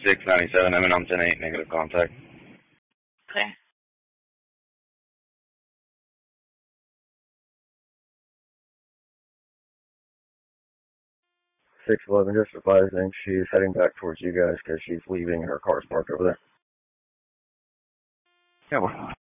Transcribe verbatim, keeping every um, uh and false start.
six ninety-seven, I'm in on ten eight, negative contact. Okay. six eleven, just advising she's heading back towards you guys because she's leaving her car's parked over there. Yeah, well.